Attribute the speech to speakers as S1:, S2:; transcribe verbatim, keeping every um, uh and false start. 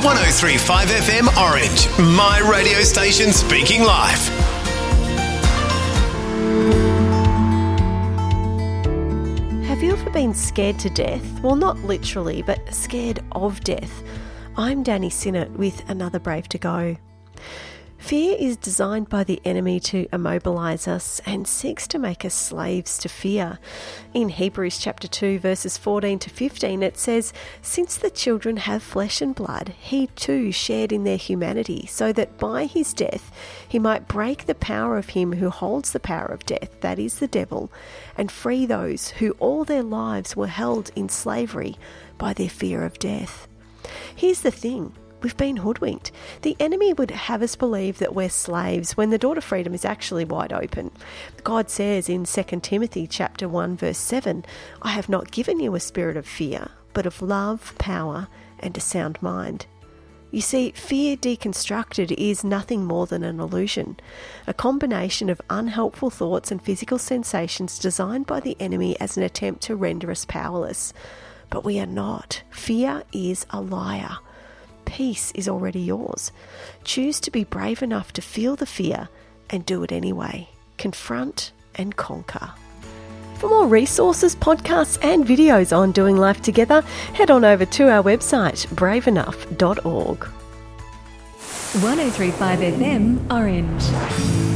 S1: one oh three point five F M Orange, my radio station speaking life.
S2: Have you ever been scared to death? Well, not literally, but scared of death. I'm Danny Sinnott with another Brave to Go. Fear is designed by the enemy to immobilise us and seeks to make us slaves to fear. In Hebrews chapter two verses fourteen to fifteen it says, "Since the children have flesh and blood, he too shared in their humanity, so that by his death he might break the power of him who holds the power of death, that is the devil, and free those who all their lives were held in slavery by their fear of death." Here's the thing. We've been hoodwinked. The enemy would have us believe that we're slaves when the door to freedom is actually wide open. God says in Second Timothy chapter one verse seven, "I have not given you a spirit of fear, but of love, power, and a sound mind." You see, fear deconstructed is nothing more than an illusion, a combination of unhelpful thoughts and physical sensations designed by the enemy as an attempt to render us powerless. But we are not. Fear is a liar. Peace is already yours. Choose to be brave enough to feel the fear and do it anyway. Confront and conquer. For more resources, podcasts and videos on doing life together, head on over to our website, brave enough dot org.
S3: one oh three point five F M Orange.